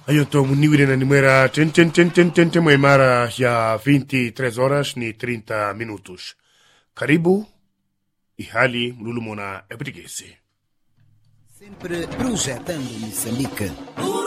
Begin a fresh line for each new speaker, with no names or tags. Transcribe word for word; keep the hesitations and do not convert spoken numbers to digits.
Ayo to muniwire na nimera ten ten ten ten ten ten mara ya vinte e três horas ni trinta minutos. Karibu ihali mlulumona epitigese.
Sempre projetando Moçambique.